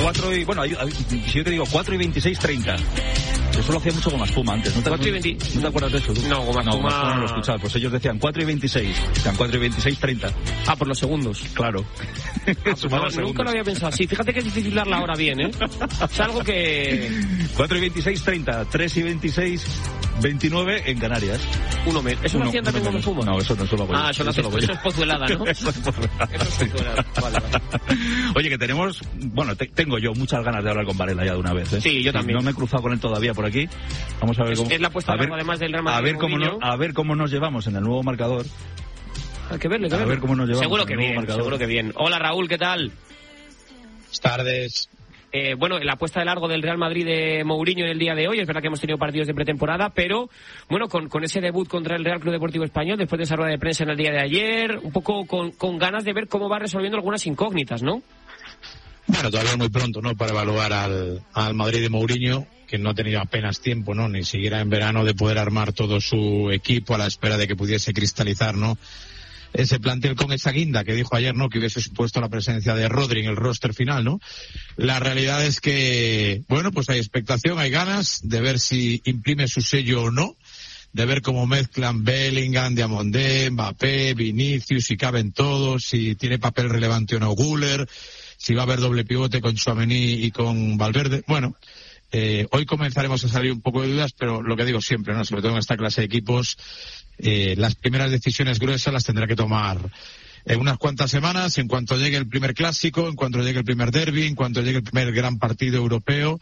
Si yo te digo 4 y 26, 30. Eso lo hacía mucho Goma Espuma antes. ¿No te acuerdas de eso? No, Goma Espuma no lo escuchaba. Pues ellos decían 4 y 26. Decían 4 y 26, 30. Ah, por los segundos. Claro. Nunca lo había pensado así. Fíjate que es difícil darla ahora bien, ¿eh? Es algo que... 4 y 26, 30. 3 y 26, 29 en Canarias. ¿Eso lo hacían también Goma Espuma? No, eso no, eso lo voy. Eso es pozuelada, ¿no? Eso es pozuelada. Vale. Oye, que tenemos... Bueno, tengo yo muchas ganas de hablar con Varela ya de una vez, ¿eh? Sí, yo también. No me he cruzado con él todavía por aquí. Vamos a ver cómo... Es la apuesta además del Real Madrid. A ver cómo nos llevamos en el nuevo marcador. Hay que verlo. A ver cómo nos llevamos. Seguro que bien. Hola, Raúl, ¿qué tal? Buenas tardes. La apuesta de largo del Real Madrid de Mourinho en el día de hoy. Es verdad que hemos tenido partidos de pretemporada, pero bueno, con ese debut contra el Real Club Deportivo Español, después de esa rueda de prensa en el día de ayer, un poco con ganas de ver cómo va resolviendo algunas incógnitas, ¿no? Bueno, todavía es muy pronto, ¿no?, para evaluar al Madrid de Mourinho, que no ha tenido apenas tiempo, ¿no?, ni siquiera en verano, de poder armar todo su equipo a la espera de que pudiese cristalizar, ¿no?, ese plantel con esa guinda que dijo ayer, ¿no?, que hubiese supuesto la presencia de Rodri en el roster final, ¿no? La realidad es que, bueno, pues hay expectación, hay ganas de ver si imprime su sello o no, de ver cómo mezclan Bellingham, Diamandé, Mbappé, Vinicius, si caben todos, si tiene papel relevante o no Güler, si va a haber doble pivote con Tchouaméni y con Valverde. Bueno, hoy comenzaremos a salir un poco de dudas, pero lo que digo siempre, ¿no?, sobre todo en esta clase de equipos, las primeras decisiones gruesas las tendrá que tomar en unas cuantas semanas, en cuanto llegue el primer clásico, en cuanto llegue el primer derbi, en cuanto llegue el primer gran partido europeo.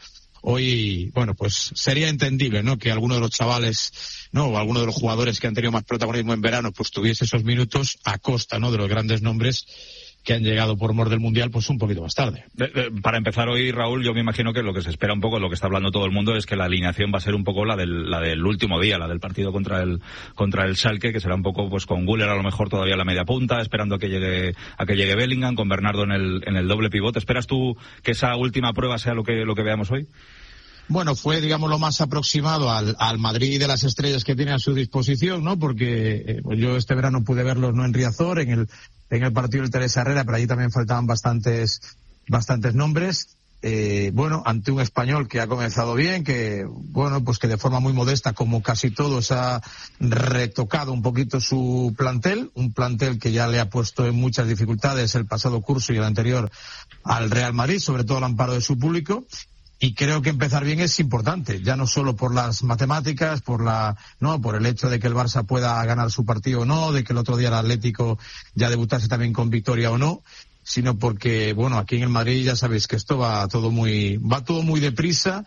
Hoy, bueno, pues sería entendible, ¿no?, que alguno de los chavales, ¿no?, o alguno de los jugadores que han tenido más protagonismo en verano, pues tuviese esos minutos a costa, ¿no?, de los grandes nombres que han llegado por mor del Mundial, pues un poquito más tarde. Para empezar hoy, Raúl, yo me imagino que lo que se espera un poco, lo que está hablando todo el mundo, es que la alineación va a ser un poco la del último día, la del partido contra el Schalke, que será un poco pues con Güler a lo mejor todavía a la media punta, esperando a que llegue Bellingham, con Bernardo en el doble pivote. ¿Esperas tú que esa última prueba sea lo que veamos hoy? Bueno, fue, digamos, lo más aproximado al Madrid de las estrellas que tiene a su disposición, ¿no? Porque pues yo este verano pude verlos no en Riazor, en el partido del Teresa Herrera, pero allí también faltaban bastantes nombres. Bueno, ante un Español que ha comenzado bien, que, bueno, pues que de forma muy modesta, como casi todos, ha retocado un poquito su plantel, un plantel que ya le ha puesto en muchas dificultades el pasado curso y el anterior al Real Madrid, sobre todo al amparo de su público. Y creo que empezar bien es importante, ya no solo por las matemáticas, por el hecho de que el Barça pueda ganar su partido o no, de que el otro día el Atlético ya debutase también con victoria o no, sino porque, bueno, aquí en el Madrid ya sabéis que esto va todo muy deprisa,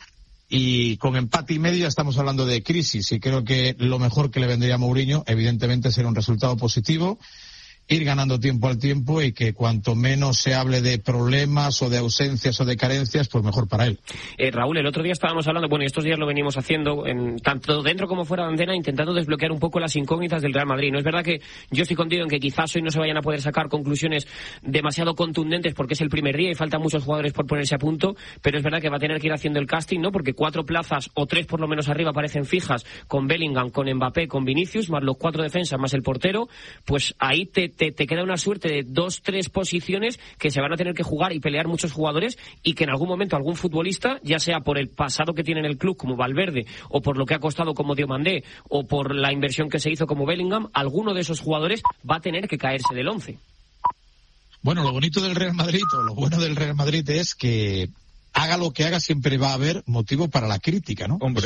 y con empate y medio ya estamos hablando de crisis, y creo que lo mejor que le vendría a Mourinho, evidentemente, será un resultado positivo, ir ganando tiempo al tiempo, y que cuanto menos se hable de problemas o de ausencias o de carencias, pues mejor para él. Raúl, el otro día estábamos hablando, bueno, y estos días lo venimos haciendo, tanto dentro como fuera de antena, intentando desbloquear un poco las incógnitas del Real Madrid. No es verdad que yo estoy contigo en que quizás hoy no se vayan a poder sacar conclusiones demasiado contundentes porque es el primer día y faltan muchos jugadores por ponerse a punto, pero es verdad que va a tener que ir haciendo el casting, ¿no? Porque 4 plazas o 3 por lo menos arriba parecen fijas, con Bellingham, con Mbappé, con Vinicius, más los 4 defensas, más el portero, pues ahí te queda una suerte de 2-3 posiciones que se van a tener que jugar y pelear muchos jugadores, y que en algún momento algún futbolista, ya sea por el pasado que tiene en el club como Valverde, o por lo que ha costado como Diomandé, o por la inversión que se hizo como Bellingham, alguno de esos jugadores va a tener que caerse del 11. Bueno, lo bonito del Real Madrid, o lo bueno del Real Madrid, es que haga lo que haga, siempre va a haber motivo para la crítica, ¿no? Hombre, es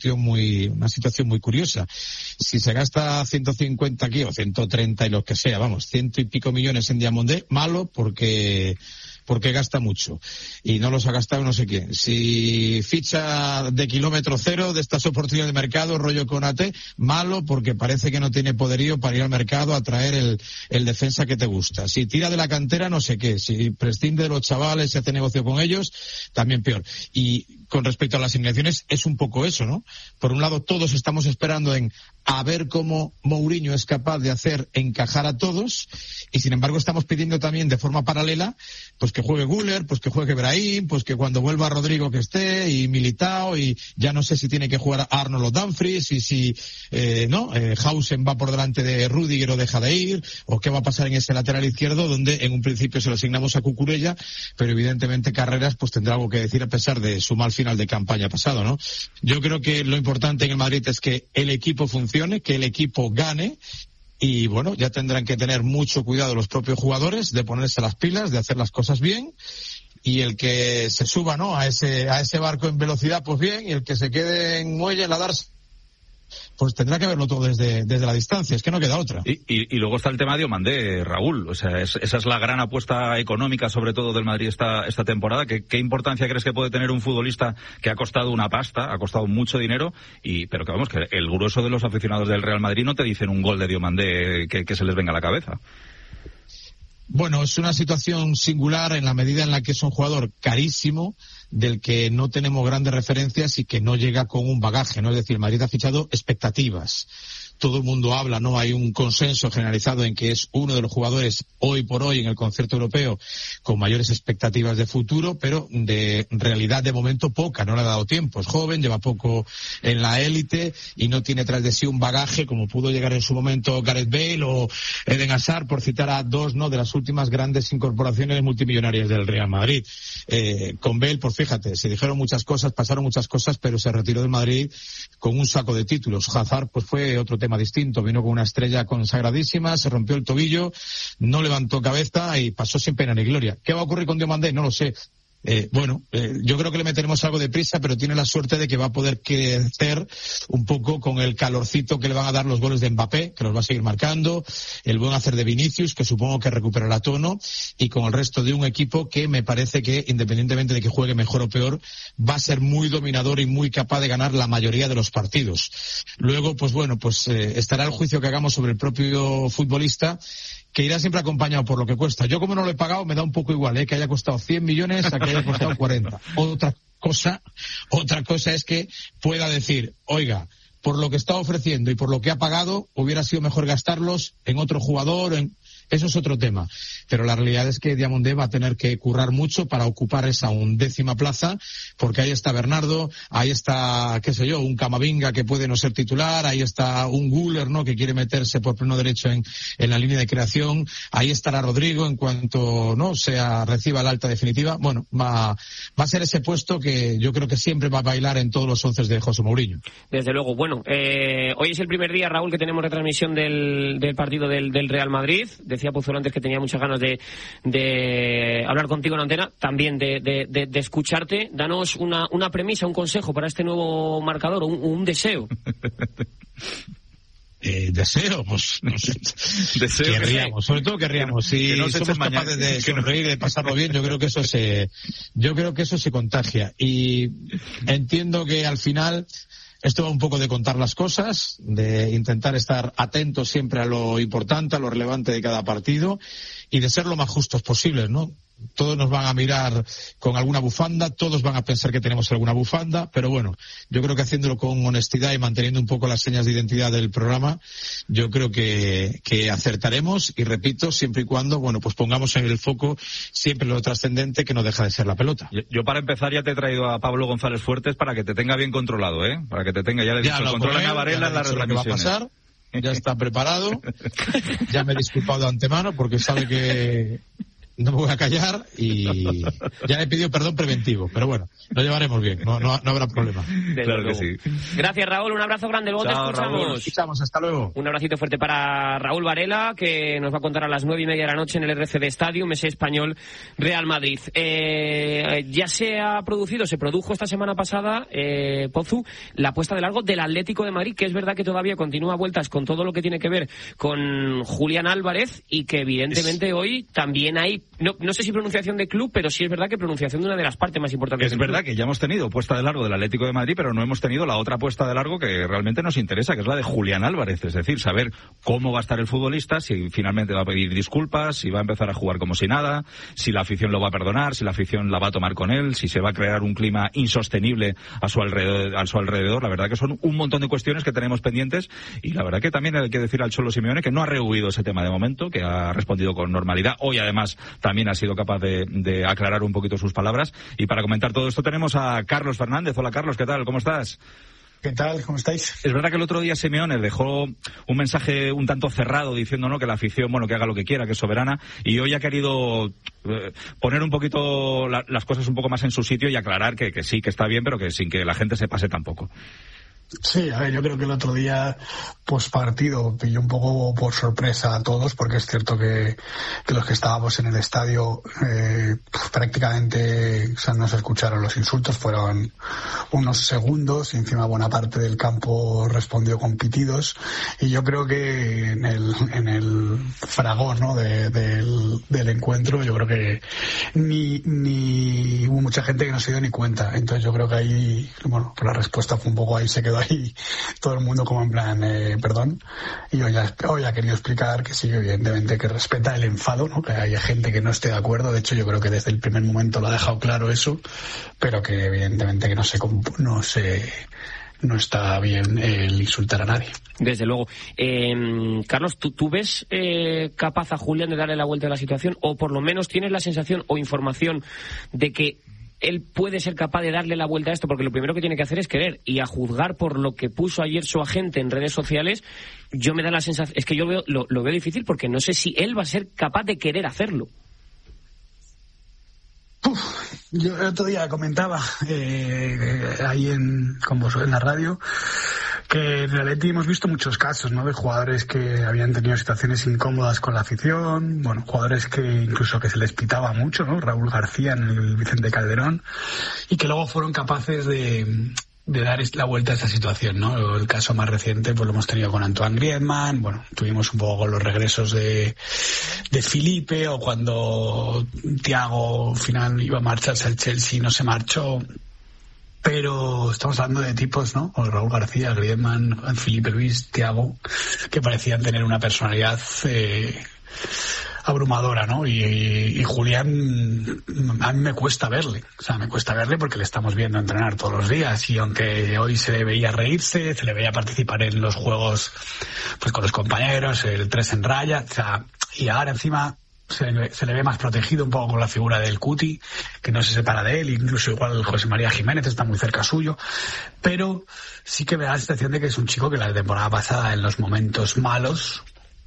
una situación muy curiosa. Si se gasta 150 aquí o 130 y lo que sea, 100 y pico millones en Diamandé, malo porque gasta mucho y no los ha gastado no sé quién. Si ficha de kilómetro cero de estas oportunidades de mercado, rollo Konaté, malo porque parece que no tiene poderío para ir al mercado a traer el defensa que te gusta. Si tira de la cantera, no sé qué. Si prescinde de los chavales y hace negocio con ellos, también peor. Y con respecto a las alineaciones es un poco eso, ¿no? Por un lado, todos estamos esperando a ver cómo Mourinho es capaz de hacer encajar a todos, y sin embargo estamos pidiendo también de forma paralela pues que juegue Güler, pues que juegue Brahim, pues que cuando vuelva Rodrigo que esté, y Militao, y ya no sé si tiene que jugar Arnold o Dumfries, y si Hausen va por delante de Rüdiger o deja de ir, o qué va a pasar en ese lateral izquierdo donde en un principio se lo asignamos a Cucurella, pero evidentemente Carreras pues tendrá algo que decir a pesar de su mal final de campaña pasado, ¿no? Yo creo que lo importante en el Madrid es que el equipo funcione, que el equipo gane. Y bueno, ya tendrán que tener mucho cuidado los propios jugadores de ponerse las pilas, de hacer las cosas bien. Y el que se suba, ¿no?, a ese barco en velocidad, pues bien. Y el que se quede en muelle, en la darse, pues tendrá que verlo todo desde la distancia, es que no queda otra. Y luego está el tema de Diomandé, Raúl, o sea, esa es la gran apuesta económica, sobre todo del Madrid esta temporada. ¿Qué importancia crees que puede tener un futbolista que ha costado una pasta, ha costado mucho dinero, pero que vamos, que el grueso de los aficionados del Real Madrid no te dicen un gol de Diomandé que se les venga a la cabeza? Bueno, es una situación singular en la medida en la que es un jugador carísimo, del que no tenemos grandes referencias y que no llega con un bagaje, ¿no? Es decir, Madrid ha fichado expectativas. Todo el mundo habla, ¿no? Hay un consenso generalizado en que es uno de los jugadores hoy por hoy en el concierto europeo con mayores expectativas de futuro, pero de realidad de momento poca, no le ha dado tiempo. Es joven, lleva poco en la élite y no tiene tras de sí un bagaje como pudo llegar en su momento Gareth Bale o Eden Hazard, por citar a dos, ¿no?, de las últimas grandes incorporaciones multimillonarias del Real Madrid. Con Bale, pues fíjate, se dijeron muchas cosas, pasaron muchas cosas, pero se retiró del Madrid con un saco de títulos. Hazard, pues fue otro tema distinto, vino con una estrella consagradísima, se rompió el tobillo, no levantó cabeza y pasó sin pena ni gloria. ¿Qué va a ocurrir con Diomandé? No lo sé. Yo creo que le meteremos algo de prisa, pero tiene la suerte de que va a poder crecer un poco con el calorcito que le van a dar los goles de Mbappé, que los va a seguir marcando, el buen hacer de Vinicius, que supongo que recuperará tono, y con el resto de un equipo que me parece que, independientemente de que juegue mejor o peor, va a ser muy dominador y muy capaz de ganar la mayoría de los partidos. Luego, estará el juicio que hagamos sobre el propio futbolista, que irá siempre acompañado por lo que cuesta. Yo, como no lo he pagado, me da un poco igual, que haya costado 100 millones a que haya costado 40. Otra cosa es que pueda decir, oiga, por lo que está ofreciendo y por lo que ha pagado, hubiera sido mejor gastarlos en otro jugador, eso es otro tema. Pero la realidad es que Diomandé va a tener que currar mucho para ocupar esa 11ª plaza, porque ahí está Bernardo, ahí está, un Camavinga que puede no ser titular, ahí está un Güler, ¿no?, que quiere meterse por pleno derecho en la línea de creación, ahí estará Rodrigo en cuanto reciba la alta definitiva. Bueno, va a ser ese puesto que yo creo que siempre va a bailar en todos los 11 de José Mourinho. Desde luego. Bueno, hoy es el primer día, Raúl, que tenemos retransmisión del partido del Real Madrid. Decía Pozuelo antes que tenía muchas ganas de hablar contigo en antena, también de escucharte. Danos una premisa, un consejo para este nuevo marcador, un deseo. Deseo, pues deseo querríamos, sobre todo querríamos. Si somos capaces de sonreír, de pasarlo bien, yo creo que eso se contagia. Y entiendo que al final esto va un poco de contar las cosas, de intentar estar atentos siempre a lo importante, a lo relevante de cada partido y de ser lo más justos posibles, ¿no? Todos nos van a mirar con alguna bufanda, todos van a pensar que tenemos alguna bufanda, pero bueno, yo creo que haciéndolo con honestidad y manteniendo un poco las señas de identidad del programa, yo creo que acertaremos, y repito, siempre y cuando, pues pongamos en el foco siempre lo trascendente, que no deja de ser la pelota. Yo para empezar ya te he traído a Pablo González Fuertes para que te tenga bien controlado, para que te tenga, ya le he dicho, controla a Varela en las retransmisiones. Va a pasar, ya está preparado, ya me he disculpado de antemano porque sabe que no me voy a callar y ya he pedido perdón preventivo, pero bueno, lo llevaremos bien, no habrá problema. Claro que sí. Gracias, Raúl, un abrazo grande, luego Chao, te escuchamos. Raúl. Escuchamos, hasta luego. Un abracito fuerte para Raúl Varela, que nos va a contar a las 9:30 de la noche en el RCD Stadium, ese Español Real Madrid. Ya se produjo esta semana pasada, Pozu, la puesta de largo del Atlético de Madrid, que es verdad que todavía continúa vueltas con todo lo que tiene que ver con Julián Álvarez, y que evidentemente hoy también hay no sé si pronunciación de club, pero sí es verdad que pronunciación de una de las partes más importantes. Es verdad que ya hemos tenido puesta de largo del Atlético de Madrid, pero no hemos tenido la otra puesta de largo que realmente nos interesa, que es la de Julián Álvarez. Es decir, saber cómo va a estar el futbolista, si finalmente va a pedir disculpas, si va a empezar a jugar como si nada, si la afición lo va a perdonar, si la afición la va a tomar con él, si se va a crear un clima insostenible a su alrededor. La verdad que son un montón de cuestiones que tenemos pendientes, y la verdad que también hay que decir al Cholo Simeone que no ha rehuido ese tema de momento, que ha respondido con normalidad. Hoy además también ha sido capaz de aclarar un poquito sus palabras. Y para comentar todo esto tenemos a Carlos Fernández. Hola Carlos, ¿qué tal? ¿Cómo estás? ¿Qué tal? ¿Cómo estáis? Es verdad que el otro día Simeone dejó un mensaje un tanto cerrado diciendo, ¿no?, que la afición, bueno, que haga lo que quiera, que es soberana, y hoy ha querido poner un poquito las cosas un poco más en su sitio y aclarar que sí, que está bien, pero que sin que la gente se pase tampoco. Sí, a ver, yo creo que el otro día, partido, pilló un poco por sorpresa a todos, porque es cierto que los que estábamos en el estadio prácticamente, o sea, no se escucharon los insultos, fueron unos segundos, y encima buena parte del campo respondió con pitidos, y yo creo que en el fragor, ¿no?, del encuentro, yo creo que ni hubo mucha gente que no se dio ni cuenta. Entonces yo creo que ahí, bueno, la respuesta fue un poco ahí, se quedó ahí todo el mundo como en plan perdón, y hoy ha querido explicar que sí, evidentemente que respeta el enfado, ¿no?, que haya gente que no esté de acuerdo. De hecho yo creo que desde el primer momento lo ha dejado claro eso, pero que evidentemente que no está bien el insultar a nadie. Desde luego. Carlos, ¿tú ves capaz a Julián de darle la vuelta a la situación, o por lo menos tienes la sensación o información de que él puede ser capaz de darle la vuelta a esto? Porque lo primero que tiene que hacer es querer, y a juzgar por lo que puso ayer su agente en redes sociales, yo me da la sensación, es que yo lo veo difícil, porque no sé si él va a ser capaz de querer hacerlo. Yo el otro día comentaba ahí con vosotros en la radio que en el Atleti hemos visto muchos casos, ¿no?, de jugadores que habían tenido situaciones incómodas con la afición, bueno, jugadores que incluso que se les pitaba mucho, ¿no?, Raúl García en el Vicente Calderón, y que luego fueron capaces de dar la vuelta a esa situación, ¿no? El caso más reciente pues lo hemos tenido con Antoine Griezmann, bueno, tuvimos un poco con los regresos de Felipe, o cuando Thiago al final iba a marcharse al Chelsea y no se marchó. Pero estamos hablando de tipos, ¿no?, como Raúl García, Griezmann, Felipe Luis, Thiago, que parecían tener una personalidad abrumadora, ¿no? Y Julián, a mí me cuesta verle, porque le estamos viendo entrenar todos los días, y aunque hoy se le veía reírse, se le veía participar en los juegos pues con los compañeros, el 3 en raya, o sea, y ahora encima se le ve más protegido un poco con la figura del Cuti, que no se separa de él, incluso igual José María Jiménez está muy cerca suyo, pero sí que me da la sensación de que es un chico que la temporada pasada, en los momentos malos,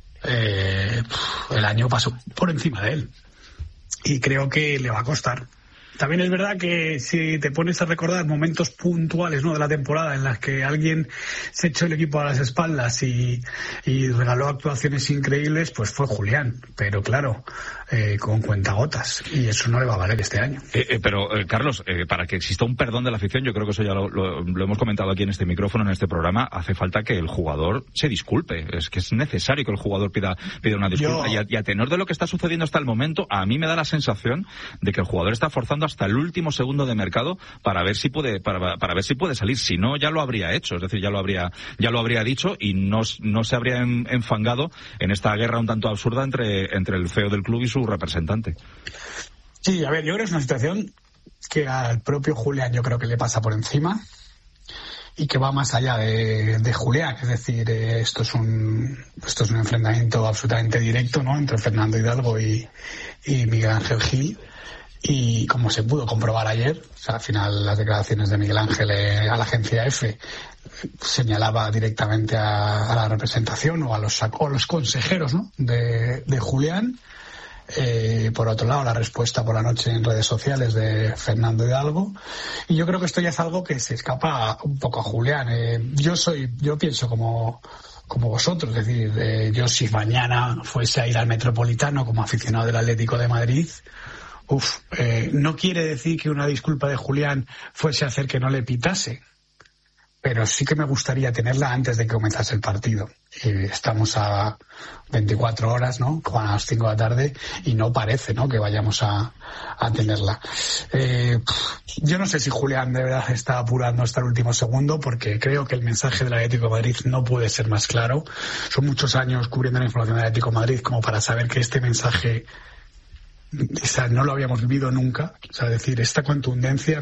el año pasó por encima de él, y creo que le va a costar. También es verdad que si te pones a recordar momentos puntuales, ¿no?, de la temporada en las que alguien se echó el equipo a las espaldas y regaló actuaciones increíbles, pues fue Julián, pero claro, con cuentagotas, y eso no le va a valer este año. Pero Carlos, para que exista un perdón de la afición, yo creo que eso ya lo hemos comentado aquí en este micrófono, en este programa, hace falta que el jugador se disculpe. Es que es necesario que el jugador pida una disculpa. Y a tenor de lo que está sucediendo hasta el momento, a mí me da la sensación de que el jugador está forzando hasta el último segundo de mercado para ver si puede salir. Si no, ya lo habría hecho, es decir, ya lo habría dicho, y no se habría enfangado en esta guerra un tanto absurda entre el CEO del club y su representante. Sí, a ver, yo creo que es una situación que al propio Julián yo creo que le pasa por encima, y que va más allá de Julián. Es decir, esto es un enfrentamiento absolutamente directo, ¿no?, entre Fernando Hidalgo y Miguel Ángel Gil. Y como se pudo comprobar ayer, o sea, al final las declaraciones de Miguel Ángel a la agencia EFE señalaba directamente a la representación o a los consejeros, ¿no?, de Julián. Por otro lado, la respuesta por la noche en redes sociales de Fernando Hidalgo. Y yo creo que esto ya es algo que se escapa un poco a Julián. Yo pienso como vosotros, es decir, yo si mañana fuese a ir al Metropolitano como aficionado del Atlético de Madrid, no quiere decir que una disculpa de Julián fuese a hacer que no le pitase, pero sí que me gustaría tenerla antes de que comenzase el partido. Estamos a 24 horas, ¿no? Juegan a las 5 de la tarde y no parece, ¿no?, que vayamos a tenerla. Yo no sé si Julián de verdad está apurando hasta el último segundo, porque creo que el mensaje del Atlético de Madrid no puede ser más claro. Son muchos años cubriendo la información del Atlético de Madrid como para saber que este mensaje, o sea, no lo habíamos vivido nunca. O sea, decir, esta contundencia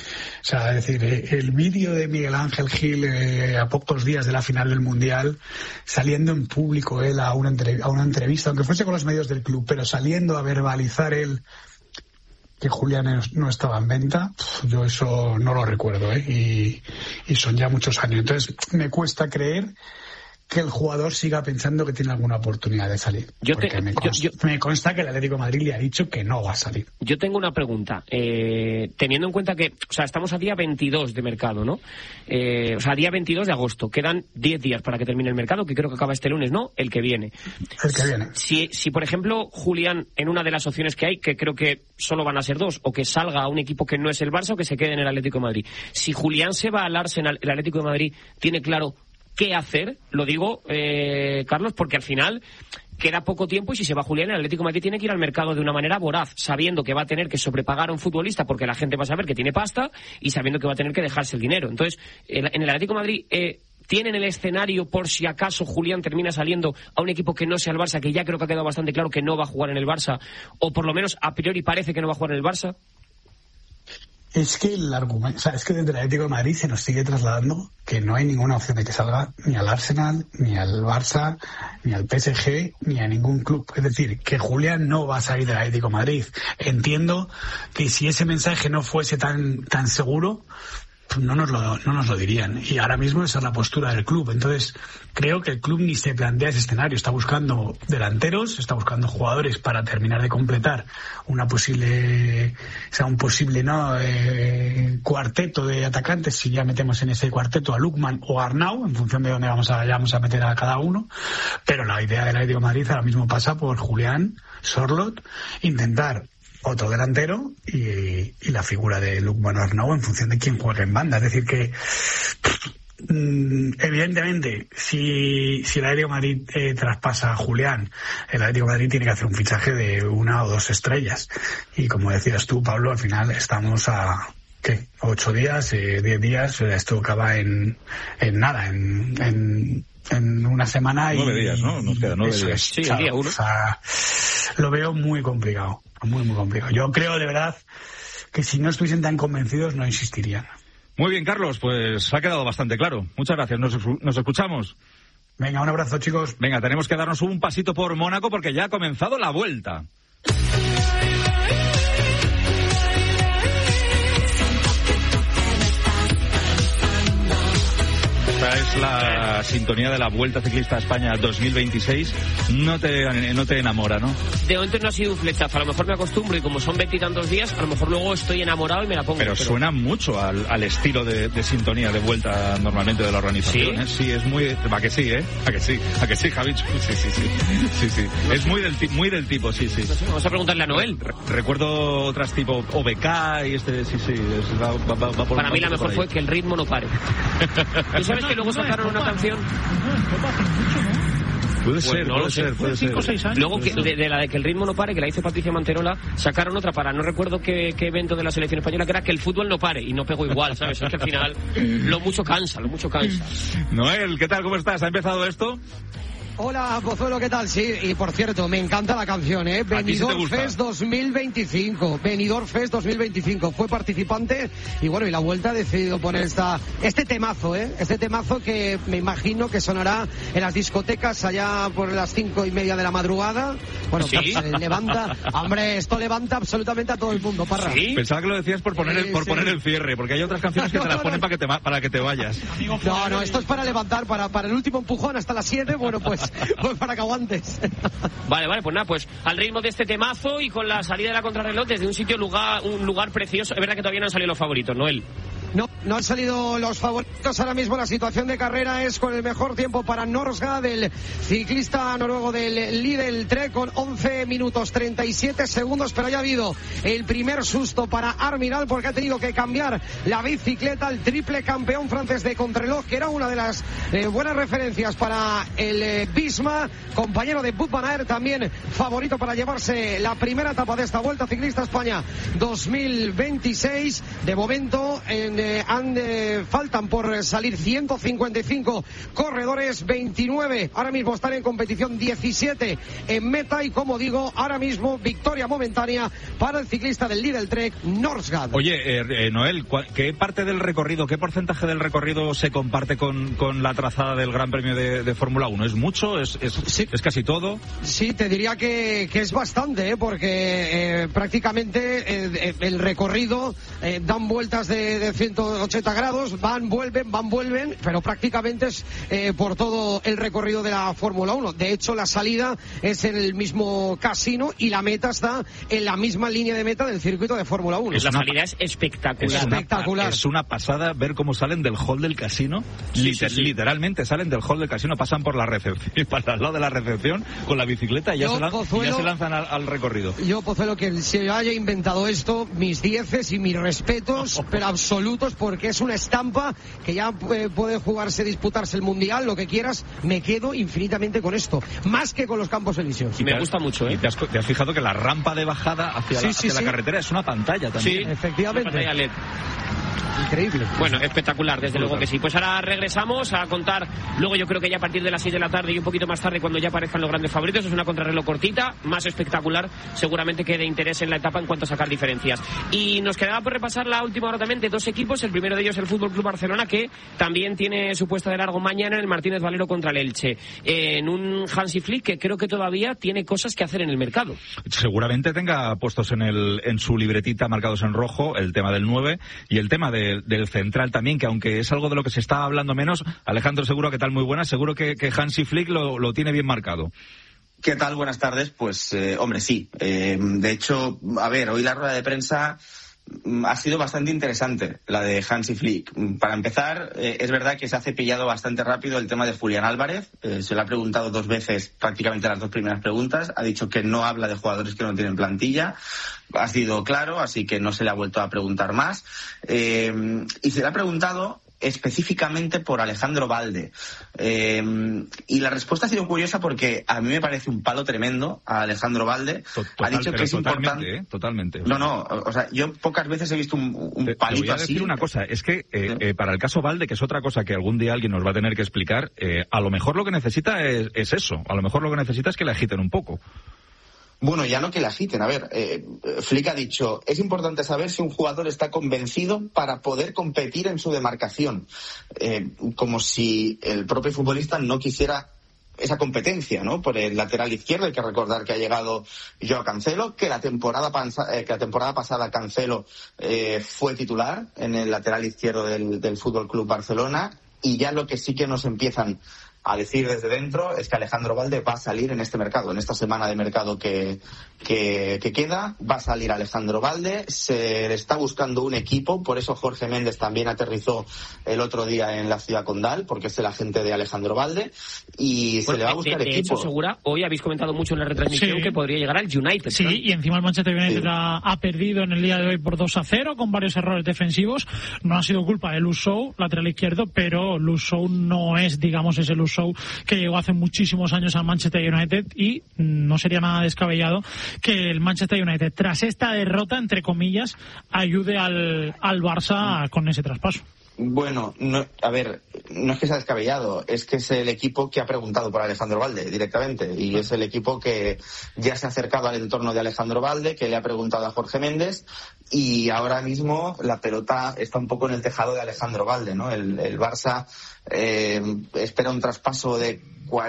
el vídeo de Miguel Ángel Gil a pocos días de la final del Mundial, saliendo en público él a una entrevista, aunque fuese con los medios del club, pero saliendo a verbalizar él que Julián no estaba en venta, yo eso no lo recuerdo, y son ya muchos años. Entonces me cuesta creer que el jugador siga pensando que tiene alguna oportunidad de salir. Me consta que el Atlético de Madrid le ha dicho que no va a salir. Yo tengo una pregunta. Teniendo en cuenta que, o sea, estamos a día 22 de mercado, ¿no? O sea, día 22 de agosto. Quedan 10 días para que termine el mercado, que creo que acaba este lunes, ¿no? El que viene. El que viene. Si por ejemplo, Julián, en una de las opciones que hay, que creo que solo van a ser dos, o que salga a un equipo que no es el Barça o que se quede en el Atlético de Madrid. Si Julián se va al Arsenal, el Atlético de Madrid tiene claro qué hacer, lo digo, Carlos, porque al final queda poco tiempo y si se va Julián, el Atlético de Madrid tiene que ir al mercado de una manera voraz, sabiendo que va a tener que sobrepagar a un futbolista porque la gente va a saber que tiene pasta y sabiendo que va a tener que dejarse el dinero. Entonces, en el Atlético de Madrid tienen el escenario por si acaso Julián termina saliendo a un equipo que no sea el Barça, que ya creo que ha quedado bastante claro que no va a jugar en el Barça, o por lo menos a priori parece que no va a jugar en el Barça. Es que el argumento, o sea, es que desde el Atlético de Madrid se nos sigue trasladando que no hay ninguna opción de que salga ni al Arsenal, ni al Barça, ni al PSG, ni a ningún club. Es decir, que Julián no va a salir del Atlético de Madrid. Entiendo que si ese mensaje no fuese tan seguro, pues no nos lo dirían. Y ahora mismo esa es la postura del club. Entonces, creo que el club ni se plantea ese escenario. Está buscando delanteros, está buscando jugadores para terminar de completar un posible cuarteto de atacantes, si ya metemos en ese cuarteto a Lookman o a Arnau, en función de dónde vamos a meter a cada uno. Pero la idea del Atlético de Madrid ahora mismo pasa por Julián, Sorloth, intentar otro delantero y la figura de Lookman o Arnau en función de quién juegue en banda. Es decir que evidentemente si el Atlético de Madrid traspasa a Julián, el Atlético de Madrid tiene que hacer un fichaje de 1 o 2 estrellas, y como decías tú, Pablo, al final estamos a 8 días, 10 días, esto acaba en nada, en una semana. 9 días, ¿no? Nos quedan 9 días. Sí, el día 1. O sea, lo veo muy complicado, muy complicado. Yo creo de verdad que si no estuviesen tan convencidos no insistirían. Muy bien, Carlos, pues ha quedado bastante claro. Muchas gracias, nos escuchamos. Venga, un abrazo, chicos. Venga, tenemos que darnos un pasito por Mónaco porque ya ha comenzado la vuelta. Esta es la sintonía de la Vuelta Ciclista a España 2026. No te enamora, ¿no? De momento no ha sido un flechazo. A lo mejor me acostumbro y como son 20 y tantos días, a lo mejor luego estoy enamorado y me la pongo. Pero suena mucho al estilo de sintonía de vuelta normalmente de la organización. ¿Sí? Sí, es muy... ¿A que sí, ¿A que sí, Javich? Sí. Es muy del tipo, sí. No sé, vamos a preguntarle a Noel. Recuerdo otras tipo OBK y va por... Para mí la mejor fue Que el ritmo no pare. ¿Tú sabes que luego sacaron una canción? Puede ser. 5 o 6 años. Luego de la de Que el ritmo no pare, que la hizo Patricia Manterola, sacaron otra para no recuerdo qué evento de la selección española, que era Que el fútbol no pare, y no pegó igual, ¿sabes? Es que al final lo mucho cansa. Noel, ¿qué tal? ¿Cómo estás? ¿Ha empezado esto? Hola, Pozuelo, ¿qué tal? Sí, y por cierto, me encanta la canción, ¿eh? Benidorm Fest 2025. Benidorm Fest 2025. Fue participante y bueno, y la Vuelta ha decidido poner este temazo, ¿eh? Este temazo que me imagino que sonará en las discotecas allá por las 5:30 de la madrugada. Bueno, ¿sí? Pues levanta, hombre, esto levanta absolutamente a todo el mundo, Parra. ¿Sí? Pensaba que lo decías por poner el cierre, porque hay otras canciones que te las ponen para que te vayas. No, esto es para levantar, para el último empujón hasta las 7, bueno, pues para que aguantes. Vale, pues nada, pues al ritmo de este temazo y con la salida de la contrarreloj desde un lugar precioso. Es verdad que todavía no han salido los favoritos, Noel. No han salido los favoritos. Ahora mismo la situación de carrera es con el mejor tiempo para Norsgaard, el ciclista noruego del Lidl Trek, con 11 minutos 37 segundos, pero ya ha habido el primer susto para Armiral porque ha tenido que cambiar la bicicleta. El triple campeón francés de contrarreloj, que era una de las buenas referencias para el Visma, compañero de Wout van Aert, también favorito para llevarse la primera etapa de esta Vuelta Ciclista España 2026. De momento faltan por salir 155 corredores, 29 ahora mismo están en competición, 17 en meta, y como digo, ahora mismo victoria momentánea para el ciclista del Lidl Trek, Norsgaard. Oye, Noel, ¿qué parte del recorrido, qué porcentaje del recorrido se comparte con la trazada del Gran Premio de Fórmula 1? ¿Es mucho? ¿Es casi todo? Sí, te diría que es bastante, porque prácticamente el recorrido dan vueltas de 180 grados, van, vuelven, pero prácticamente es por todo el recorrido de la Fórmula 1. De hecho, la salida es en el mismo casino y la meta está en la misma línea de meta del circuito de Fórmula 1. La salida es espectacular. Es una pasada ver cómo salen del hall del casino. Literalmente salen del hall del casino, pasan por la recepción, para al lado de la recepción con la bicicleta y ya se lanzan al recorrido. Yo, Pozuelo, que se haya inventado esto, mis dieces y mis respetos, pero absolutos, porque es una estampa que ya puede disputarse el Mundial, lo que quieras. Me quedo infinitamente con esto, más que con los Campos Elíseos. Me gusta mucho, ¿eh? ¿Y te has fijado que la rampa de bajada hacia la carretera es una pantalla también? Sí, efectivamente. Una pantalla LED. Increíble. Bueno, espectacular, desde luego que sí. Pues ahora regresamos a contar, luego yo creo que ya a partir de las 6 de la tarde y un poquito más tarde, cuando ya aparezcan los grandes favoritos. Es una contrarreloj cortita, más espectacular, seguramente que de interés en la etapa en cuanto a sacar diferencias. Y nos quedaba por repasar la última hora también de dos equipos. El primero de ellos, el Fútbol Club Barcelona, que también tiene su puesta de largo mañana en el Martínez Valero contra el Elche, en un Hansi Flick que creo que todavía tiene cosas que hacer en el mercado. Seguramente tenga puestos en su libretita marcados en rojo el tema del 9 y el tema del central también, que aunque es algo de lo que se está hablando menos. Alejandro, seguro que tal, muy buenas, seguro que Hansi Flick lo tiene bien marcado. ¿Qué tal? Buenas tardes. Pues, hombre, sí. De hecho, a ver, hoy la rueda de prensa ha sido bastante interesante, la de Hansi Flick. Para empezar, es verdad que se ha cepillado bastante rápido el tema de Julián Álvarez. Se le ha preguntado 2 veces, prácticamente las 2 primeras preguntas. Ha dicho que no habla de jugadores que no tienen plantilla. Ha sido claro, así que no se le ha vuelto a preguntar más. Y se le ha preguntado específicamente por Alejandro Balde. Y la respuesta ha sido curiosa porque a mí me parece un palo tremendo a Alejandro Balde. Ha dicho que es importante. Totalmente. No, o sea, yo pocas veces he visto un palito así. Te voy a decir una cosa, es que para el caso Balde, que es otra cosa que algún día alguien nos va a tener que explicar, a lo mejor lo que necesita es eso. A lo mejor lo que necesita es que le agiten un poco. Bueno, ya no que la agiten. A ver, Flick ha dicho, es importante saber si un jugador está convencido para poder competir en su demarcación. Como si el propio futbolista no quisiera esa competencia, ¿no? Por el lateral izquierdo. Hay que recordar que ha llegado Joao Cancelo, que la temporada pasada Cancelo fue titular en el lateral izquierdo del Fútbol Club Barcelona. Y ya lo que sí que nos empiezan a decir desde dentro es que Alejandro Balde va a salir en este mercado, en esta semana de mercado que queda. Va a salir Alejandro Balde, se le está buscando un equipo, por eso Jorge Méndez también aterrizó el otro día en la ciudad condal, porque es el agente de Alejandro Balde, y se le va a buscar equipo. De hecho, Segura, hoy habéis comentado mucho en la retransmisión que podría llegar al United. Sí, ¿no? Y encima el Manchester United ha perdido en el día de hoy por 2-0 con varios errores defensivos. No ha sido culpa de Luke Shaw, lateral izquierdo, pero Luke Shaw no es, digamos, ese Luke Shaw que llegó hace muchísimos años al Manchester United, y no sería nada descabellado que el Manchester United, tras esta derrota, entre comillas, ayude al Barça con ese traspaso. Bueno, a ver, no es que sea descabellado, es que es el equipo que ha preguntado por Alejandro Balde directamente, y es el equipo que ya se ha acercado al entorno de Alejandro Balde, que le ha preguntado a Jorge Méndez, y ahora mismo la pelota está un poco en el tejado de Alejandro Balde, ¿no? El Barça espera un traspaso de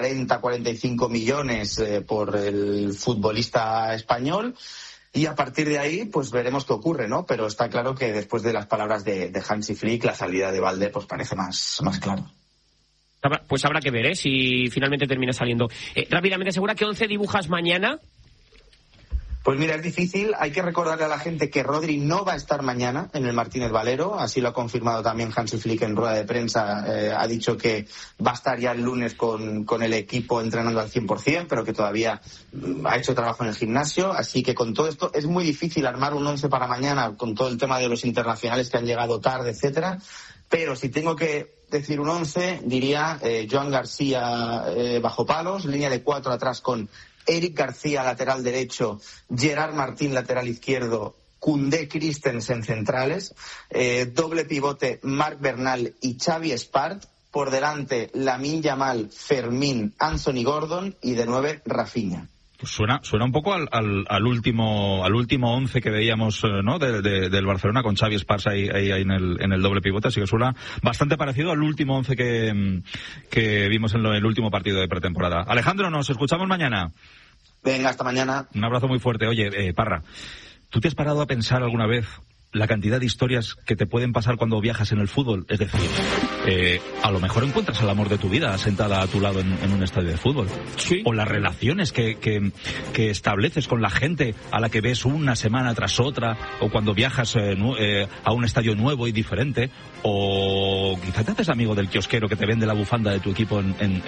40-45 millones por el futbolista español. Y a partir de ahí, pues veremos qué ocurre, ¿no? Pero está claro que después de las palabras de Hansi Flick, la salida de Balde pues parece más claro. Pues habrá que ver, si finalmente termina saliendo. Rápidamente, ¿segura que 11 dibujas mañana? Pues mira, es difícil. Hay que recordarle a la gente que Rodri no va a estar mañana en el Martínez Valero. Así lo ha confirmado también Hansi Flick en rueda de prensa. Ha dicho que va a estar ya el lunes con el equipo entrenando al 100%, pero que todavía ha hecho trabajo en el gimnasio. Así que con todo esto es muy difícil armar un 11 para mañana con todo el tema de los internacionales que han llegado tarde, etcétera. Pero si tengo que decir un 11, diría Joan García bajo palos, línea de 4 atrás con Eric García, lateral derecho, Gerard Martín, lateral izquierdo, Koundé, Christensen, centrales, doble pivote, Marc Bernal y Xavi Espart, por delante Lamine Yamal, Fermín, Anthony Gordon y de 9 Rafinha. Pues suena un poco al último 11 que veíamos, ¿no? del Barcelona con Xavi Espart ahí en el doble pivote, así que suena bastante parecido al último 11 que vimos en el último partido de pretemporada. Alejandro, nos escuchamos mañana. Venga, hasta mañana. Un abrazo muy fuerte. Oye, Parra, ¿tú te has parado a pensar alguna vez la cantidad de historias que te pueden pasar cuando viajas en el fútbol? Es decir, a lo mejor encuentras el amor de tu vida sentada a tu lado en un estadio de fútbol. Sí. O las relaciones que estableces con la gente a la que ves una semana tras otra, o cuando viajas a un estadio nuevo y diferente, o quizá te haces amigo del kiosquero que te vende la bufanda de tu equipo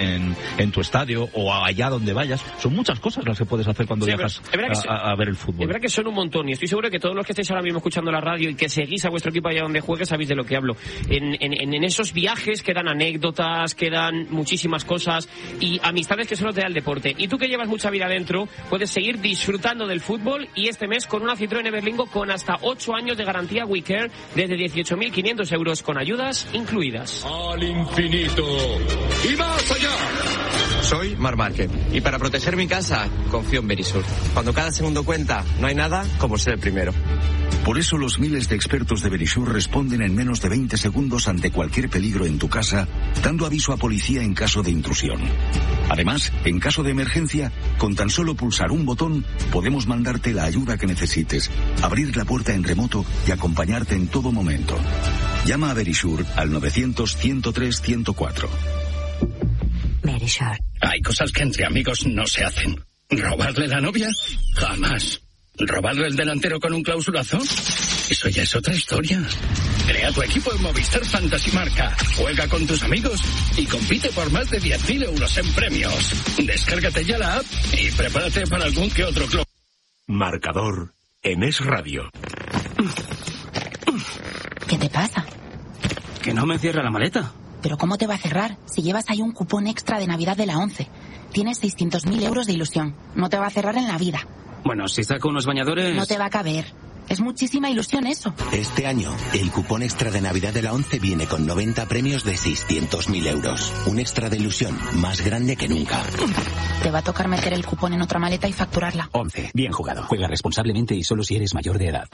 en tu estadio, o allá donde vayas. Son muchas cosas las que puedes hacer cuando viajas a ver el fútbol. Es verdad que son un montón, y estoy seguro que todos los que estáis ahora mismo escuchando la radio y que seguís a vuestro equipo allá donde juegue, sabéis de lo que hablo. En esos viajes quedan anécdotas, quedan muchísimas cosas y amistades que solo te da el deporte. Y tú que llevas mucha vida dentro, puedes seguir disfrutando del fútbol, y este mes con una Citroën Everlingo con hasta 8 años de garantía WeCare desde 18.500 euros con ayudas incluidas. Al infinito y más allá. Soy Marc Márquez y para proteger mi casa confío en Verisur. Cuando cada segundo cuenta, no hay nada como ser el primero. Por eso los miles de expertos de Verisur responden en menos de 20 segundos ante cualquier peligro en tu casa, dando aviso a policía en caso de intrusión. Además, en caso de emergencia, con tan solo pulsar un botón, podemos mandarte la ayuda que necesites, abrir la puerta en remoto y acompañarte en todo momento. Llama a Verisur al 900-103-104. Verisur. Hay cosas que entre amigos no se hacen. ¿Robarle la novia? Jamás. ¿Robarle el delantero con un clausulazo? Eso ya es otra historia. Crea tu equipo en Movistar Fantasy Marca. Juega con tus amigos y compite por más de 10.000 euros en premios. Descárgate ya la app y prepárate para algún que otro club. Marcador en Es Radio. ¿Qué te pasa? Que no me cierra la maleta. ¿Pero cómo te va a cerrar si llevas ahí un cupón extra de Navidad de la 11? Tienes 600.000 euros de ilusión. No te va a cerrar en la vida. Bueno, si saco unos bañadores... No te va a caber. Es muchísima ilusión eso. Este año, el cupón extra de Navidad de la 11 viene con 90 premios de 600.000 euros. Un extra de ilusión más grande que nunca. Te va a tocar meter el cupón en otra maleta y facturarla. 11. Bien jugado. Juega responsablemente y solo si eres mayor de edad.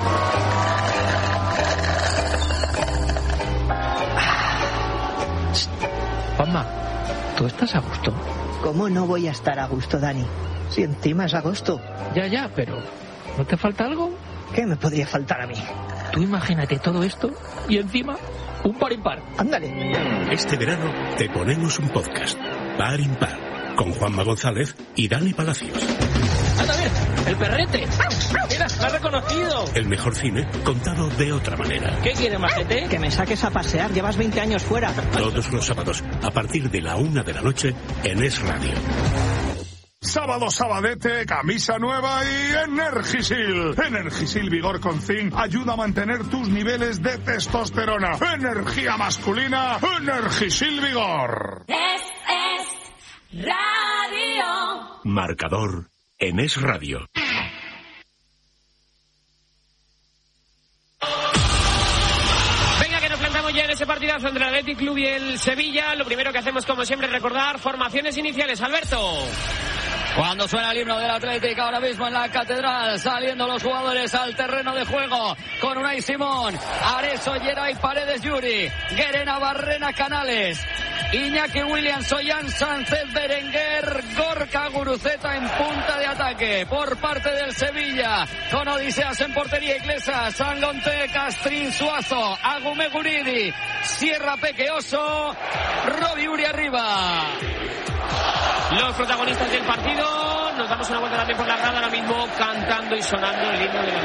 Juanma, ¿tú estás a gusto? ¿Cómo no voy a estar a gusto, Dani? Si encima es agosto. Ya, pero ¿no te falta algo? ¿Qué me podría faltar a mí? Tú imagínate todo esto y encima un par impar. Ándale. Este verano te ponemos un podcast, Par Impar, con Juanma González y Dani Palacios. ¡Anda bien! ¡El perrete! ¡Mira, me ha reconocido! El mejor cine contado de otra manera. ¿Qué quiere, majete? Que me saques a pasear, llevas 20 años fuera. Todos los sábados, a partir de la 1 de la noche, en Es Radio. Sábado sabadete, camisa nueva y Energisil. Energisil Vigor con Zinc ayuda a mantener tus niveles de testosterona. Energía masculina, Energisil Vigor. Es Radio. Marcador en Es Radio. Venga, que nos plantamos ya en ese partidazo entre el Athletic Club y el Sevilla. Lo primero que hacemos, como siempre, es recordar formaciones iniciales. Alberto. Cuando suena el himno del Atlético ahora mismo en la Catedral, saliendo los jugadores al terreno de juego con Unai Simón, Areso, Geray, Paredes, Yuri, Guerena, Barrena, Canales, Iñaki Williams, Ollán, Sánchez, Berenguer, Gorka, Guruceta en punta de ataque por parte del Sevilla, con Odiseas en portería, Iglesias, Sangonte, Castrín, Suazo, Agume, Guridi, Sierra, Pequeoso, Robi, Uri arriba. Los protagonistas del partido, nos damos una vuelta también por la grada ahora mismo cantando y sonando el himno de la